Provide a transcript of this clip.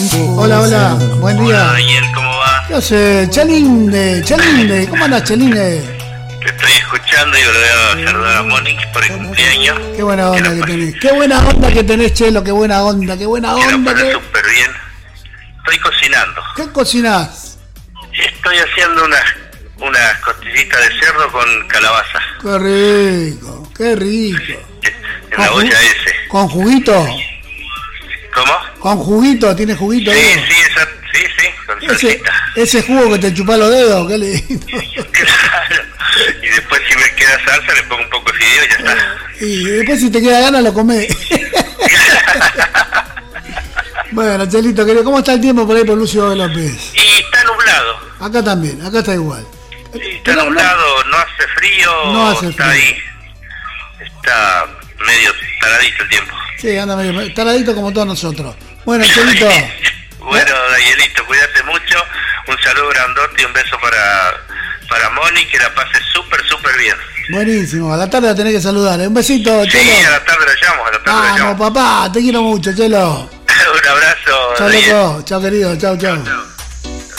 Hola, hola, buen día. Hola Daniel, ¿cómo va? ¿Qué hace? Chelinde, ¿cómo andas, Chelinde? Te estoy escuchando y le voy a saludar a Mónica por el cumpleaños. Qué buena onda que tenés. Qué buena onda que tenés, Chelo, qué buena onda, qué buena Quiero onda. pasar súper bien. Estoy cocinando. ¿Qué cocinás? Estoy haciendo unas costillitas de cerdo con calabaza. Qué rico, qué rico. En la olla ese. ¿Con juguito? ¿Cómo? ¿Con juguito? ¿Tiene juguito? Sí, ahí? sí, con salsita. Ese jugo que te chupa los dedos, qué lindo. Claro. Y después si me queda salsa le pongo un poco de fideo y ya está. Y después si te queda ganas lo comés. Bueno, Chelito, querido, ¿cómo está el tiempo por ahí por Lucio López? Y está nublado. Acá también, acá está igual. Sí, está nublado, no hace frío, No hace está frío. ahí. Está medio taradito el tiempo. Sí, anda medio taradito como todos nosotros. Bueno, Chelito. Bueno, Danielito, cuídate mucho. Un saludo grandote y un beso para Moni, que la pase súper bien. Buenísimo, a la tarde la tenés que saludar. Un besito, Sí, Chelo. a la tarde la llamo, Vamos, papá, te quiero mucho, Chelo. Un abrazo, Chao, Daniel. loco. Chao, querido. Chao, chao.